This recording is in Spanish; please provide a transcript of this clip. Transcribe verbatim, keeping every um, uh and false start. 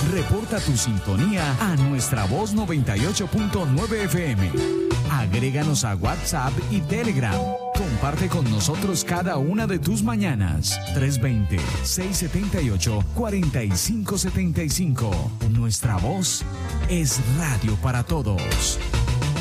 Reporta tu sintonía a Nuestra Voz noventa y ocho punto nueve F M. Agréganos a WhatsApp y Telegram. Comparte con nosotros cada una de tus mañanas. tres dos cero, seis siete ocho, cuatro cinco siete cinco. Nuestra Voz es radio para todos.